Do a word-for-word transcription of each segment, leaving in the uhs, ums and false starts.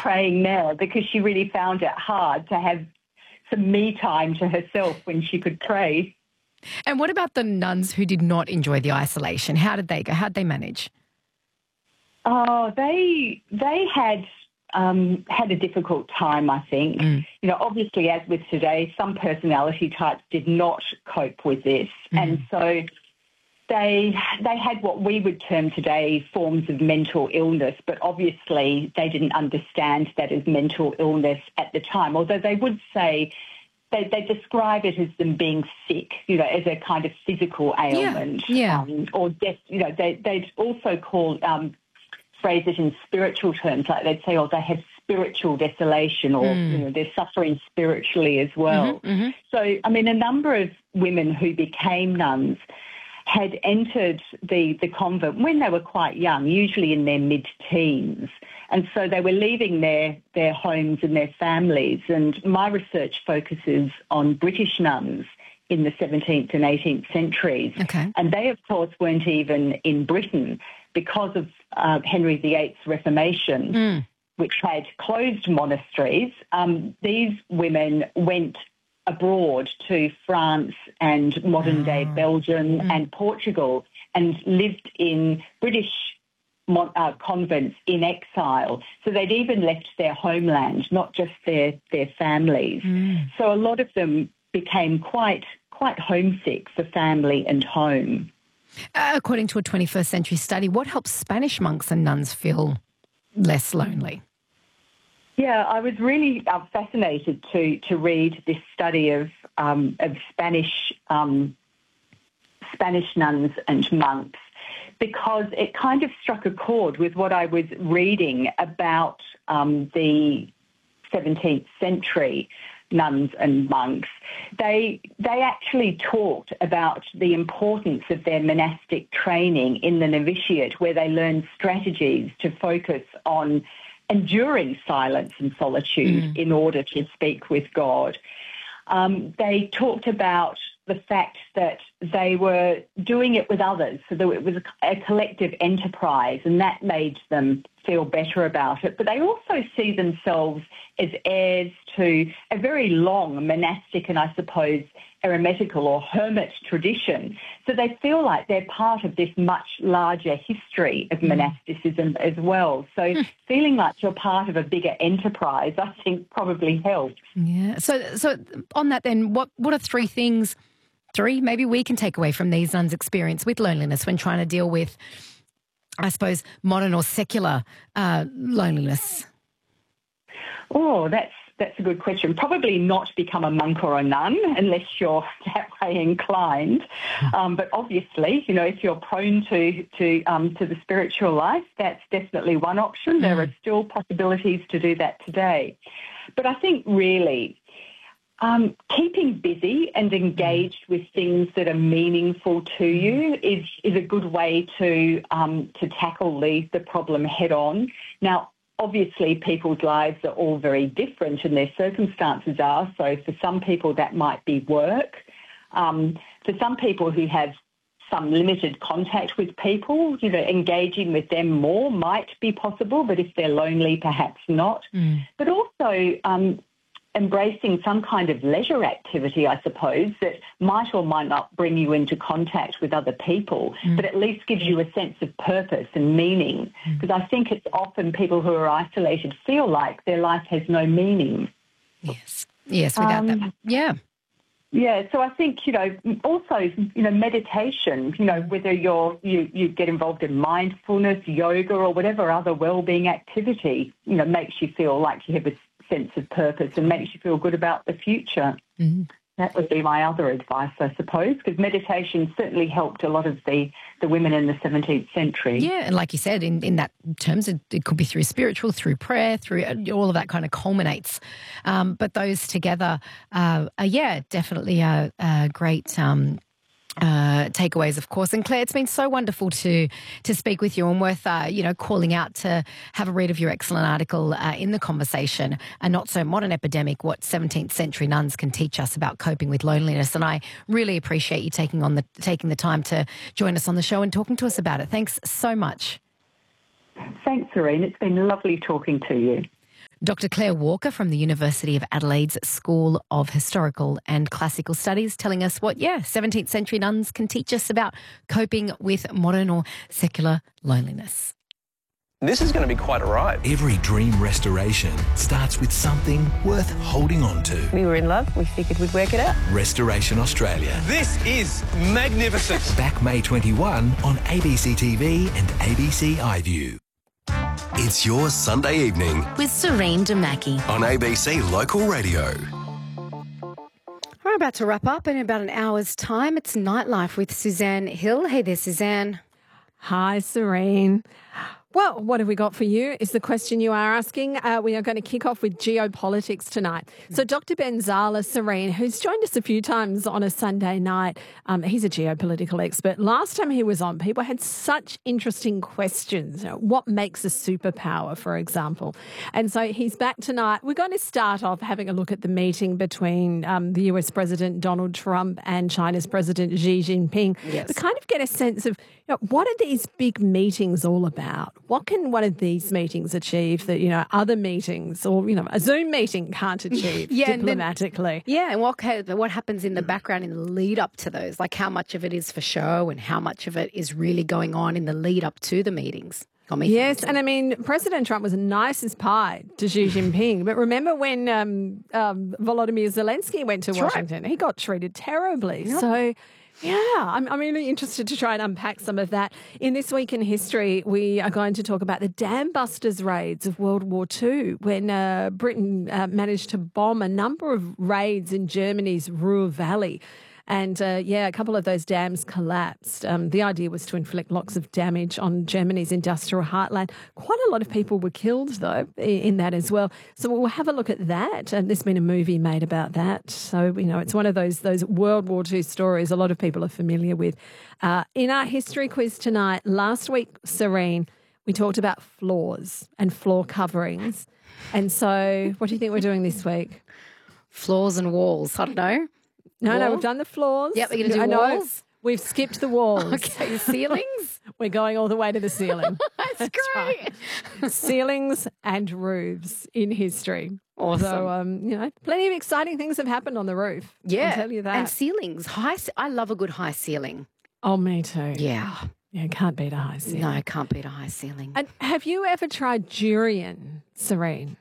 praying now because she really found it hard to have some me time to herself when she could pray. And what about the nuns who did not enjoy the isolation? How did they go? How did they manage? Oh, they they had um, had a difficult time, I think. Mm. You know, obviously, as with today, some personality types did not cope with this, mm. and so they they had what we would term today forms of mental illness, but obviously they didn't understand that as mental illness at the time, although they would say they, they describe it as them being sick, you know, as a kind of physical ailment. Yeah, yeah. Um, or, death, you know, they, they'd also call, um, phrase it in spiritual terms, like they'd say, oh, they have spiritual desolation or, mm. you know, they're suffering spiritually as well. Mm-hmm, mm-hmm. So, I mean, a number of women who became nuns had entered the, the convent when they were quite young, usually in their mid-teens. And so they were leaving their, their homes and their families. And my research focuses on British nuns in the seventeenth and eighteenth centuries. Okay. And they, of course, weren't even in Britain because of uh, Henry the Eighth's Reformation, mm. which had closed monasteries. Um, these women went abroad to France and modern-day oh. Belgium mm. and Portugal and lived in British mon- uh, convents in exile. So they'd even left their homeland, not just their, their families. Mm. So a lot of them became quite quite homesick for family and home. Uh, according to a twenty-first century study, what helps Spanish monks and nuns feel less lonely? Yeah, I was really uh, fascinated to to read this study of um, of Spanish um, Spanish nuns and monks because it kind of struck a chord with what I was reading about um, the seventeenth century nuns and monks. They they actually talked about the importance of their monastic training in the novitiate, where they learned strategies to focus on enduring silence and solitude mm. in order to speak with God. Um, they talked about the fact that they were doing it with others, so that it was a, a collective enterprise, and that made them feel better about it. But they also see themselves as heirs to a very long monastic and, I suppose, eremitical or hermit tradition. So they feel like they're part of this much larger history of mm. monasticism as well. So mm. feeling like you're part of a bigger enterprise, I think, probably helps. Yeah. So, so on that then, what what are three things, three maybe we can take away from these nuns' experience with loneliness when trying to deal with, I suppose, modern or secular uh, loneliness? Oh, that's that's a good question. Probably not become a monk or a nun unless you're that way inclined. Um, but obviously, you know, if you're prone to to um, to the spiritual life, that's definitely one option. Mm. There are still possibilities to do that today. But I think really Um, keeping busy and engaged with things that are meaningful to you is, is a good way to um, to tackle the, the problem head on. Now, obviously, people's lives are all very different and their circumstances are. So for some people, that might be work. Um, for some people who have some limited contact with people, you know, engaging with them more might be possible, but if they're lonely, perhaps not. Mm. But also um, embracing some kind of leisure activity, I suppose, that might or might not bring you into contact with other people, mm. but at least gives you a sense of purpose and meaning. Because mm. I think it's often people who are isolated feel like their life has no meaning. Yes, yes, without um, that, yeah. Yeah, so I think, you know, also, you know, meditation, you know, whether you're, you, you get involved in mindfulness, yoga or whatever other well-being activity, you know, makes you feel like you have a sense of purpose and makes you feel good about the future. Mm-hmm. That would be my other advice, I suppose, because meditation certainly helped a lot of the, the women in the seventeenth century. Yeah, and like you said, in, in that terms, it, it could be through spiritual, through prayer, through all of that kind of culminates. Um, but those together, uh, are, yeah, definitely a, a great um Uh, takeaways, of course. And Claire, it's been so wonderful to to speak with you and worth, uh, you know, calling out to have a read of your excellent article uh, in The Conversation, A Not So Modern Epidemic, What seventeenth Century Nuns Can Teach Us About Coping with Loneliness. And I really appreciate you taking on the taking the time to join us on the show and talking to us about it. Thanks so much. Thanks, Serene. It's been lovely talking to you. Doctor Claire Walker from the University of Adelaide's School of Historical and Classical Studies telling us what, yeah, seventeenth century nuns can teach us about coping with modern or secular loneliness. This is going to be quite a ride. Every dream restoration starts with something worth holding on to. We were in love. We figured we'd work it out. Restoration Australia. This is magnificent. Back May twenty-first on A B C T V and A B C iView. It's your Sunday evening with Serene Damaki on A B C Local Radio. We're about to wrap up in about an hour's time. It's Nightlife with Suzanne Hill. Hey there, Suzanne. Hi, Serene. Well, what have we got for you is the question you are asking. Uh, we are going to kick off with geopolitics tonight. So Doctor Ben Zala Serene, who's joined us a few times on a Sunday night, um, he's a geopolitical expert. Last time he was on, people had such interesting questions. You know, what makes a superpower, for example? And so he's back tonight. We're going to start off having a look at the meeting between um, the U S President Donald Trump and China's President Xi Jinping. Yes. To kind of get a sense of, you know, what are these big meetings all about? What can one of these meetings achieve that, you know, other meetings or, you know, a Zoom meeting can't achieve yeah, diplomatically? And then, yeah, and what, what happens in the background in the lead up to those? Like how much of it is for show and how much of it is really going on in the lead up to the meetings? Yes, and I mean, President Trump was nice as pie to Xi Jinping. But remember when um, um, Volodymyr Zelensky went to That's Washington? Right. He got treated terribly. Yep. So... Yeah, I'm, I'm really interested to try and unpack some of that. In This Week in History, we are going to talk about the dam busters raids of World War Two, when uh, Britain uh, managed to bomb a number of raids in Germany's Ruhr Valley. And, uh, yeah, a couple of those dams collapsed. Um, the idea was to inflict lots of damage on Germany's industrial heartland. Quite a lot of people were killed, though, in that as well. So we'll have a look at that. And there's been a movie made about that. So, you know, it's one of those those World War Two stories a lot of people are familiar with. Uh, in our history quiz tonight, last week, Serene, we talked about floors and floor coverings. And so what do you think we're doing this week? Floors and walls. I don't know. No, Wall? no, we've done the floors. Yep, we're going to do I know. walls. We've skipped the walls. Okay, ceilings? We're going all the way to the ceiling. That's, That's great. Right. Ceilings and roofs in history. Awesome. So, um, you know, plenty of exciting things have happened on the roof. Yeah. I'll tell you that. And ceilings. High. I love a good high ceiling. Oh, me too. Yeah. Yeah, can't beat a high ceiling. No, can't beat a high ceiling. And have you ever tried durian, Serene?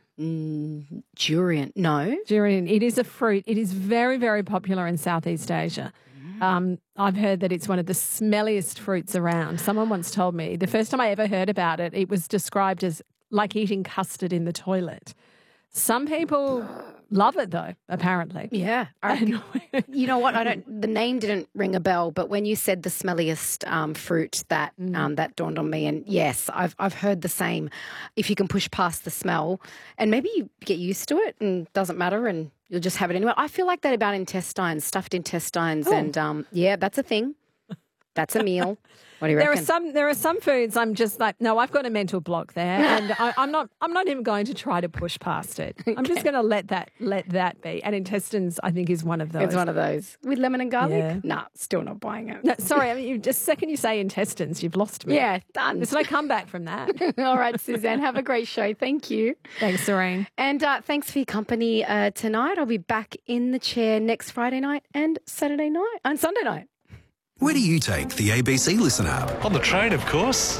Mm, durian, no. Durian, it is a fruit. It is very, very popular in Southeast Asia. Mm. Um, I've heard that it's one of the smelliest fruits around. Someone once told me, the first time I ever heard about it, it was described as like eating custard in the toilet. Some people love it, though, apparently. Yeah. I, you know what? I don't. The name didn't ring a bell, but when you said the smelliest um, fruit, that mm. um, that dawned on me. And yes, I've I've heard the same. If you can push past the smell, and maybe you get used to it, and it doesn't matter, and you'll just have it anyway. I feel like that about intestines, stuffed intestines, oh. and um, yeah, that's a thing. That's a meal. What do you there reckon? Are some, there are some foods I'm just like, no, I've got a mental block there, and I, I'm not. I'm not even going to try to push past it. Okay. I'm just going to let that let that be. And intestines, I think, is one of those. It's one of those with lemon and garlic. Yeah. Nah, still not buying it. No, sorry, I mean, you, just second you say intestines, you've lost me. Yeah, done. There's no comeback from that. All right, Suzanne, have a great show. Thank you. Thanks, Serene. And uh, thanks for your company uh, tonight. I'll be back in the chair next Friday night and Saturday night and Sunday night. Where do you take the A B C Listen app? On the train, of course.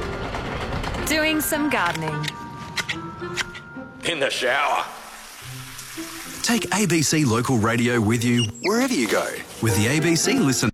Doing some gardening. In the shower. Take A B C Local Radio with you wherever you go with the A B C Listen.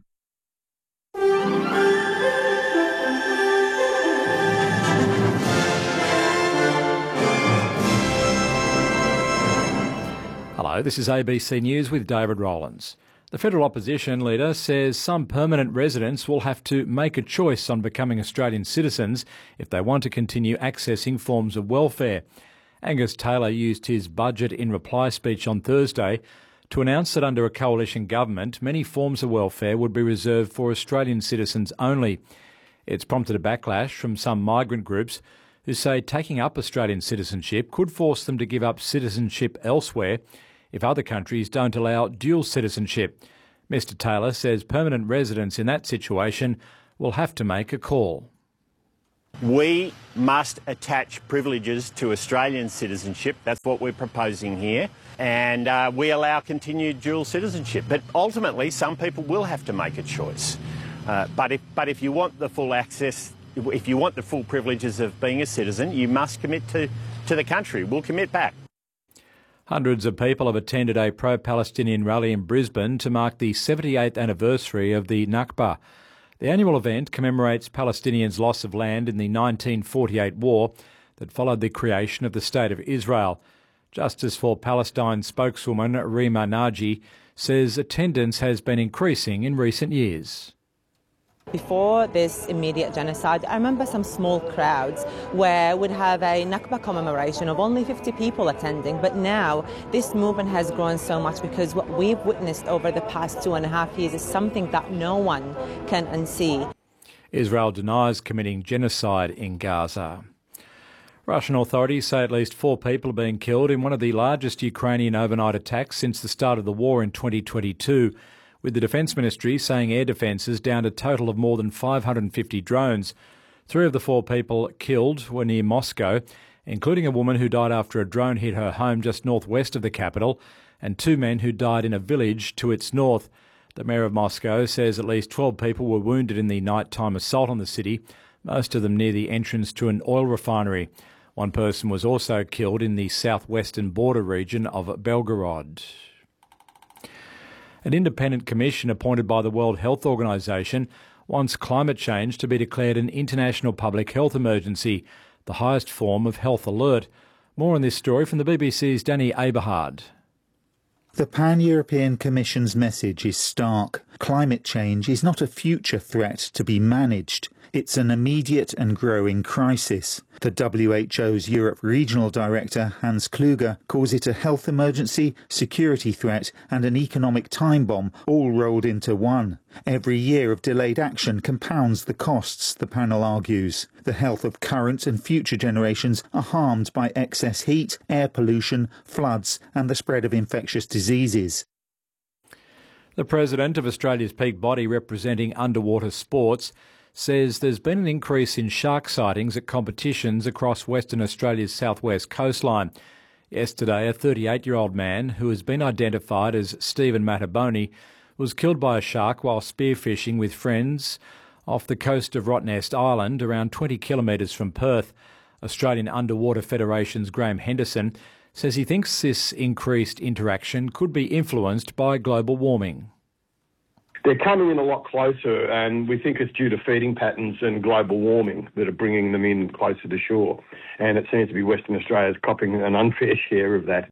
Hello, this is A B C News with David Rowlands. The federal opposition leader says some permanent residents will have to make a choice on becoming Australian citizens if they want to continue accessing forms of welfare. Angus Taylor used his budget in reply speech on Thursday to announce that under a coalition government, many forms of welfare would be reserved for Australian citizens only. It's prompted a backlash from some migrant groups who say taking up Australian citizenship could force them to give up citizenship elsewhere if other countries don't allow dual citizenship. Mister Taylor says permanent residents in that situation will have to make a call. We must attach privileges to Australian citizenship. That's what we're proposing here. And uh, we allow continued dual citizenship. But ultimately, some people will have to make a choice. Uh, but if but if you want the full access, if you want the full privileges of being a citizen, you must commit to, to the country. We'll commit back. Hundreds of people have attended a pro-Palestinian rally in Brisbane to mark the seventy-eighth anniversary of the Nakba. The annual event commemorates Palestinians' loss of land in the nineteen forty-eight war that followed the creation of the State of Israel. Justice for Palestine spokeswoman Rima Naji says attendance has been increasing in recent years. Before this immediate genocide, I remember some small crowds where we'd have a Nakba commemoration of only fifty people attending, but now this movement has grown so much because what we've witnessed over the past two and a half years is something that no one can unsee. Israel denies committing genocide in Gaza. Russian authorities say at least four people are being killed in one of the largest Ukrainian overnight attacks since the start of the war in twenty twenty-two. With the Defence Ministry saying air defences downed a total of more than five hundred fifty drones. Three of the four people killed were near Moscow, including a woman who died after a drone hit her home just northwest of the capital, and two men who died in a village to its north. The mayor of Moscow says at least twelve people were wounded in the nighttime assault on the city, most of them near the entrance to an oil refinery. One person was also killed in the southwestern border region of Belgorod. An independent commission appointed by the World Health Organization wants climate change to be declared an international public health emergency, the highest form of health alert. More on this story from the B B C's Danny Aberhard. The Pan-European Commission's message is stark. Climate change is not a future threat to be managed. It's an immediate and growing crisis. The W H O's Europe Regional Director, Hans Kluge, calls it a health emergency, security threat and an economic time bomb, all rolled into one. Every year of delayed action compounds the costs, the panel argues. The health of current and future generations are harmed by excess heat, air pollution, floods and the spread of infectious diseases. The President of Australia's peak body representing underwater sports says there's been an increase in shark sightings at competitions across Western Australia's southwest coastline. Yesterday, a thirty-eight-year-old man who has been identified as Stephen Mataboni was killed by a shark while spearfishing with friends off the coast of Rottnest Island, around twenty kilometres from Perth. Australian Underwater Federation's Graham Henderson says he thinks this increased interaction could be influenced by global warming. They're coming in a lot closer, and we think it's due to feeding patterns and global warming that are bringing them in closer to shore. And it seems to be Western Australia's copping an unfair share of that.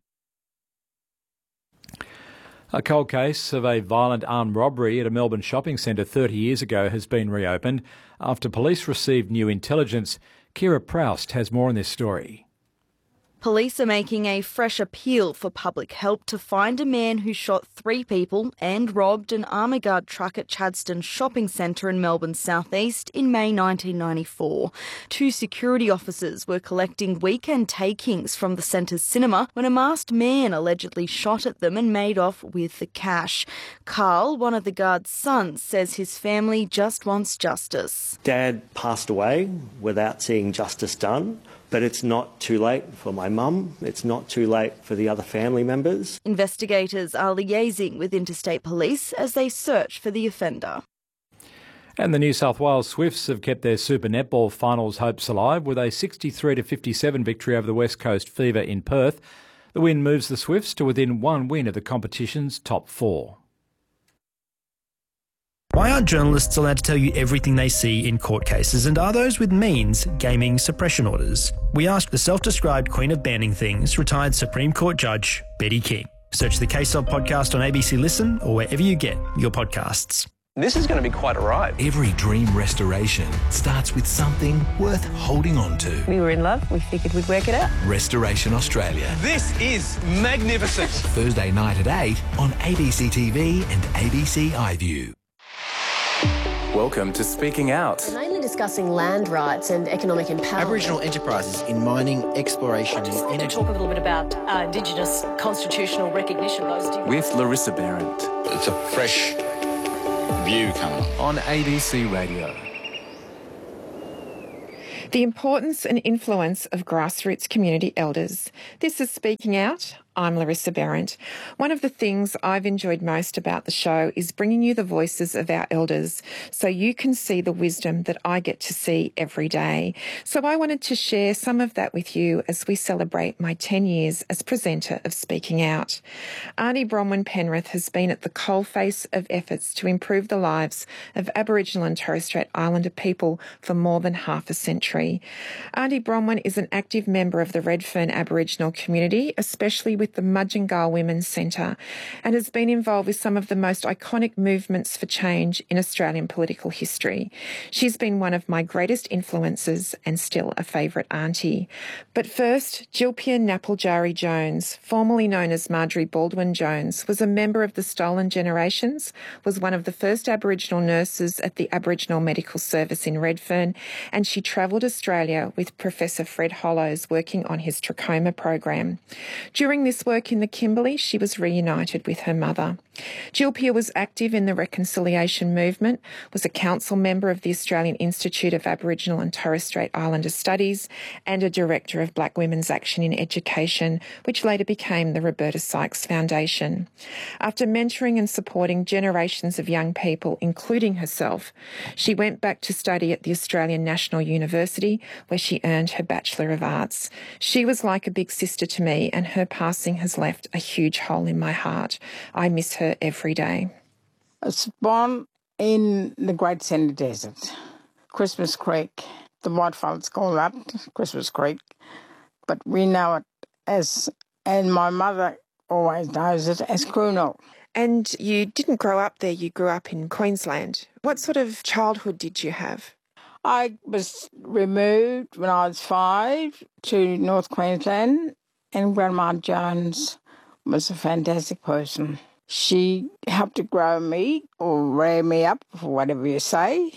A cold case of a violent armed robbery at a Melbourne shopping centre thirty years ago has been reopened after police received new intelligence. Kira Proust has more on this story. Police are making a fresh appeal for public help to find a man who shot three people and robbed an Armaguard truck at Chadstone Shopping Centre in Melbourne's southeast in May nineteen ninety-four. Two security officers were collecting weekend takings from the centre's cinema when a masked man allegedly shot at them and made off with the cash. Carl, one of the guard's sons, says his family just wants justice. Dad passed away without seeing justice done. But it's not too late for my mum. It's not too late for the other family members. Investigators are liaising with Interstate Police as they search for the offender. And the New South Wales Swifts have kept their Super Netball finals hopes alive with a sixty-three to fifty-seven victory over the West Coast Fever in Perth. The win moves the Swifts to within one win of the competition's top four. Why aren't journalists allowed to tell you everything they see in court cases, and are those with means gaming suppression orders? We asked the self-described queen of banning things, retired Supreme Court Judge Betty King. Search the Case Of podcast on A B C Listen or wherever you get your podcasts. This is going to be quite a ride. Every dream restoration starts with something worth holding on to. We were in love. We figured we'd work it out. Restoration Australia. This is magnificent. Thursday night at eight on A B C T V and A B C iView. Welcome to Speaking Out. We're mainly discussing land rights and economic empowerment. Aboriginal enterprises in mining, exploration and energy. To talk a little bit about uh, Indigenous constitutional recognition. Those with Larissa Behrendt. It's a fresh view coming on A B C Radio. The importance and influence of grassroots community elders. This is Speaking Out. I'm Larissa Behrendt. One of the things I've enjoyed most about the show is bringing you the voices of our elders so you can see the wisdom that I get to see every day. So I wanted to share some of that with you as we celebrate my ten years as presenter of Speaking Out. Aunty Bronwyn Penrith has been at the coalface of efforts to improve the lives of Aboriginal and Torres Strait Islander people for more than half a century. Aunty Bronwyn is an active member of the Redfern Aboriginal community, especially with the Mudjingal Women's Centre, and has been involved with some of the most iconic movements for change in Australian political history. She's been one of my greatest influences and still a favourite auntie. But first, Jilpia Napaljari Jones, formerly known as Marjorie Baldwin Jones, was a member of the Stolen Generations, was one of the first Aboriginal nurses at the Aboriginal Medical Service in Redfern, and she travelled Australia with Professor Fred Hollows working on his trachoma program. During this work in the Kimberley, she was reunited with her mother. Jilpia was active in the reconciliation movement, was a council member of the Australian Institute of Aboriginal and Torres Strait Islander Studies, and a director of Black Women's Action in Education, which later became the Roberta Sykes Foundation. After mentoring and supporting generations of young people, including herself, she went back to study at the Australian National University, where she earned her Bachelor of Arts. She was like a big sister to me, and her passing has left a huge hole in my heart. I miss her every day. I was born in the Great Sender Desert, Christmas Creek. The whitefellas call that Christmas Creek, but we know it as, and my mother always knows it as Croonall. And you didn't grow up there, you grew up in Queensland. What sort of childhood did you have? I was removed when I was five to North Queensland, and Grandma Jones was a fantastic person. She helped to grow me or rear me up, or whatever you say,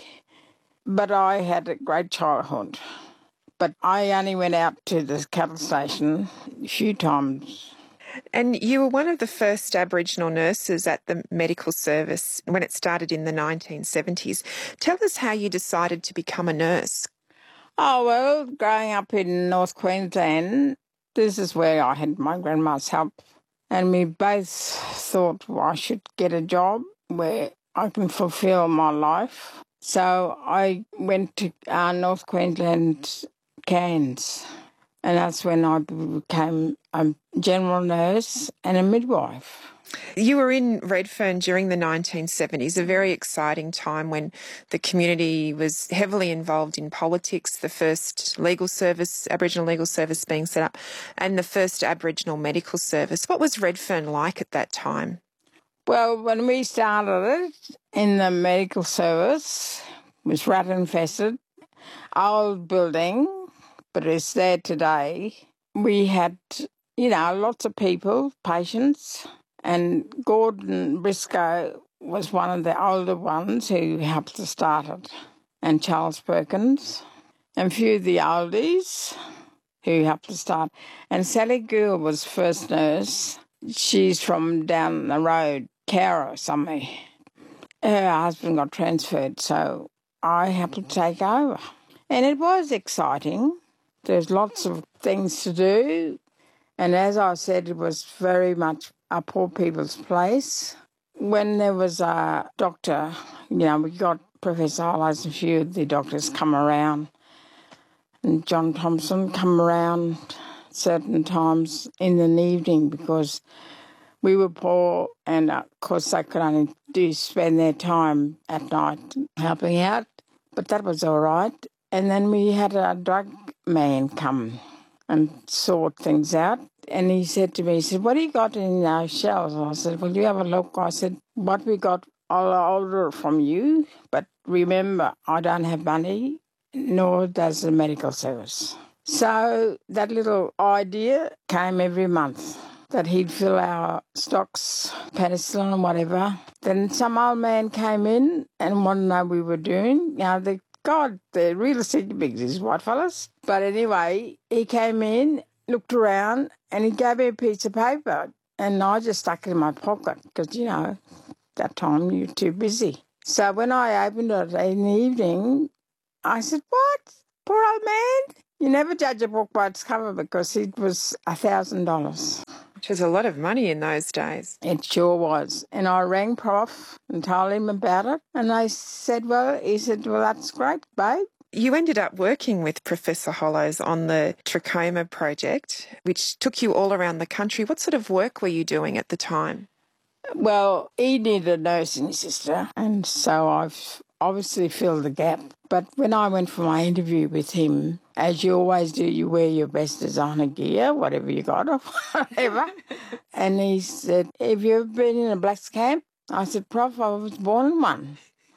but I had a great childhood. But I only went out to the cattle station a few times. And you were one of the first Aboriginal nurses at the medical service when it started in the nineteen seventies. Tell us how you decided to become a nurse. Oh, well, growing up in North Queensland, this is where I had my grandma's help. And we both thought, well, I should get a job where I can fulfil my life. So I went to uh, North Queensland Cairns, and that's when I became a general nurse and a midwife. You were in Redfern during the nineteen seventies, a very exciting time when the community was heavily involved in politics, the first legal service, Aboriginal legal service being set up, and the first Aboriginal medical service. What was Redfern like at that time? Well, when we started it in the medical service, it was rat infested, old building, but it's there today. We had, you know, lots of people, patients. And Gordon Briscoe was one of the older ones who helped to start it, and Charles Perkins, and a few of the oldies who helped to start. And Sally Gould was first nurse. She's from down the road, Cowra somewhere. Her husband got transferred, so I helped to take over. And it was exciting. There's lots of things to do. And as I said, it was very much a poor people's place. When there was a doctor, you know, we got Professor Hollows and a few of the doctors come around, and John Thompson come around certain times in the evening because we were poor, and of course they could only do spend their time at night helping out, but that was all right. And then we had a drug man come and sort things out. And he said to me, he said, what do you got in those shelves? I said, well, you have a look. I said, what we got, I'll order from you. But remember, I don't have money, nor does the medical service. So that little idea came every month, that he'd fill our stocks, penicillin and whatever. Then some old man came in and wanted to know what we were doing. You know, the God, they're real city bigs, these white fellas. But anyway, he came in, looked around, and he gave me a piece of paper. And I just stuck it in my pocket because, you know, that time you're too busy. So when I opened it in the evening, I said, what? Poor old man. You never judge a book by its cover because it was a thousand dollars. Which was a lot of money in those days. It sure was. And I rang Prof and told him about it. And they said, well, he said, well, that's great, babe. You ended up working with Professor Hollows on the trachoma project, which took you all around the country. What sort of work were you doing at the time? Well, he needed a nursing sister, and so I've obviously filled the gap. But when I went for my interview with him, as you always do, you wear your best designer gear, whatever you got or whatever. And he said, have you ever been in a blacks camp? I said, Prof, I was born in one.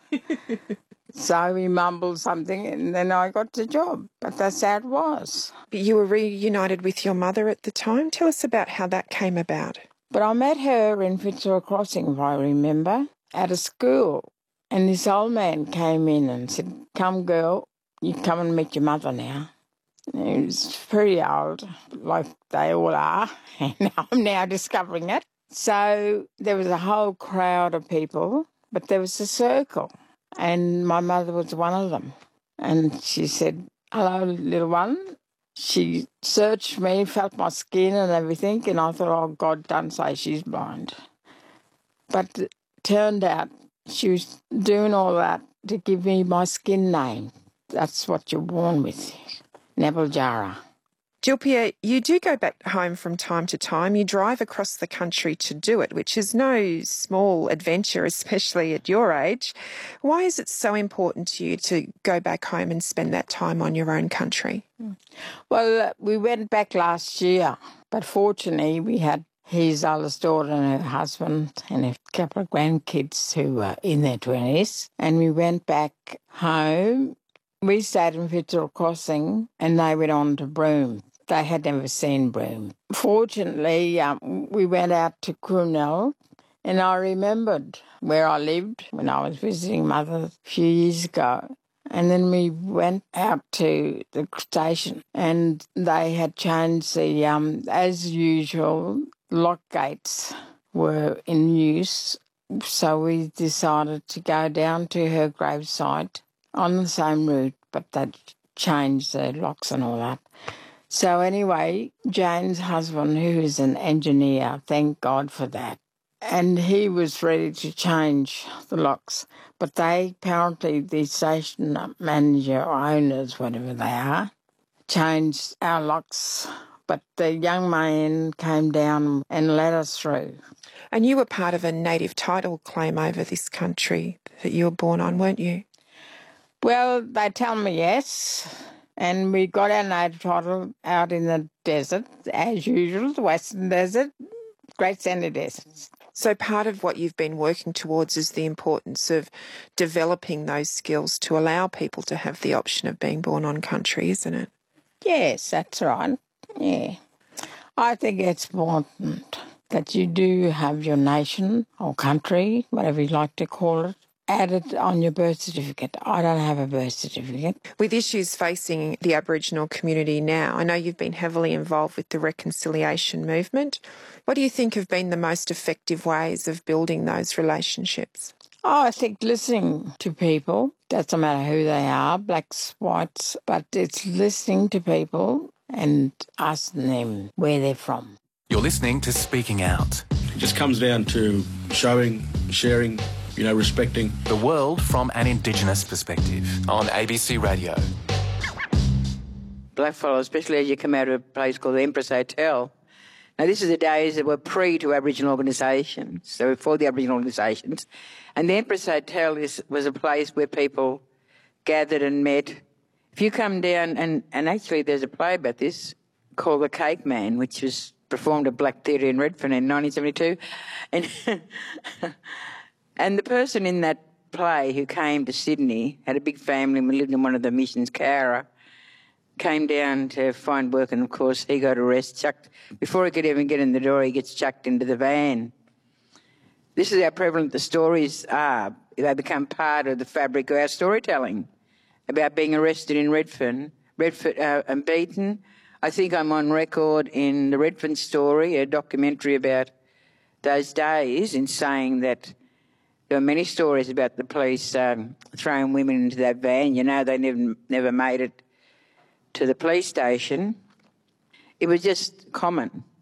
So he mumbled something and then I got the job. But that's how it was. But you were reunited with your mother at the time. Tell us about how that came about. But I met her in Fitzroy Crossing, if I remember, at a school. And this old man came in and said, come, girl, you come and meet your mother now. And he was pretty old, like they all are, and I'm now discovering it. So there was a whole crowd of people, but there was a circle. And my mother was one of them. And she said, hello, little one. She searched me, felt my skin and everything, and I thought, oh, God, don't say she's blind. But it turned out she was doing all that to give me my skin name. That's what you're born with, Neville Jara. Jilpia, you do go back home from time to time. You drive across the country to do it, which is no small adventure, especially at your age. Why is it so important to you to go back home and spend that time on your own country? Well, uh, we went back last year, but fortunately we had his oldest daughter and her husband and a couple of grandkids who were in their twenties, and we went back home. We stayed in Fitzroy Crossing and they went on to Broome. They had never seen Broome. Fortunately, um, we went out to Crunel, and I remembered where I lived when I was visiting Mother a few years ago. And then we went out to the station and they had changed the, um, as usual, lock gates were in use. So we decided to go down to her gravesite on the same route, but they'd changed the locks and all that. So anyway, Jane's husband, who is an engineer, thank God for that, and he was ready to change the locks. But they, apparently, the station manager or owners, whatever they are, changed our locks. But the young man came down and let us through. And you were part of a native title claim over this country that you were born on, weren't you? Well, they tell me yes. And we got our native title out in the desert, as usual, the Western Desert, Great Sandy Deserts. So part of what you've been working towards is the importance of developing those skills to allow people to have the option of being born on country, isn't it? Yes, that's right. Yeah. I think it's important that you do have your nation or country, whatever you like to call it, added on your birth certificate. I don't have a birth certificate. With issues facing the Aboriginal community now, I know you've been heavily involved with the reconciliation movement. What do you think have been the most effective ways of building those relationships? Oh, I think listening to people, doesn't matter who they are, blacks, whites, but it's listening to people and asking them where they're from. You're listening to Speaking Out. It just comes down to showing, sharing, you know, respecting the world from an Indigenous perspective on A B C Radio. Blackfellow, especially as you come out of a place called the Empress Hotel. Now, this is the days that were pre to Aboriginal organisations, so before the Aboriginal organisations. And the Empress Hotel is, was a place where people gathered and met. If you come down, and, and actually there's a play about this called The Cake Man, which was performed at Black Theatre in Redfern in nineteen seventy-two. And And the person in that play who came to Sydney, had a big family and lived in one of the missions, Cowra, came down to find work, and of course he got arrested, chucked, before he could even get in the door, he gets chucked into the van. This is how prevalent the stories are. They become part of the fabric of our storytelling about being arrested in Redfern, Redfern uh, and beaten. I think I'm on record in the Redfern Story, a documentary about those days, in saying that there were many stories about the police um, throwing women into that van. You know, they never never made it to the police station. It was just common.